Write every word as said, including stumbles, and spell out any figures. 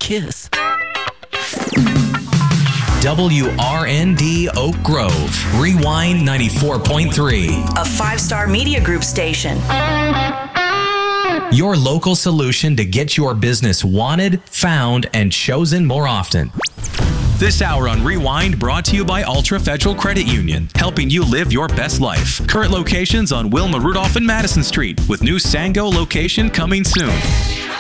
kiss. W R N D Oak Grove, Rewind ninety-four point three. A five-star media group station. Your local solution to get your business wanted, found, and chosen more often. This hour on Rewind brought to you by Ultra Federal Credit Union, helping you live your best life. Current locations on Wilma Rudolph and Madison Street, with new Sango location coming soon.